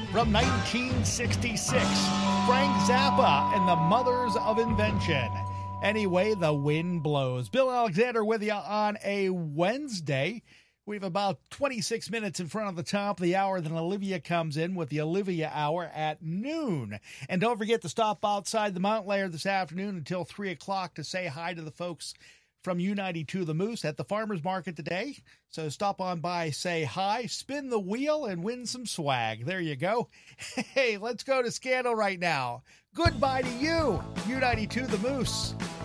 from 1966. Frank Zappa and the Mothers of Invention. Anyway, the wind blows. Bill Alexander with you on a Wednesday. We have about 26 minutes in front of the top of the hour. Then Olivia comes in with the Olivia Hour at noon. And don't forget to stop outside the Mountain Lair this afternoon until 3 o'clock to say hi to the folks from U92 The Moose at the Farmers Market today. So stop on by, say hi, spin the wheel, and win some swag. There you go. Hey, let's go to Scandal right now. Goodbye to you, U92 The Moose.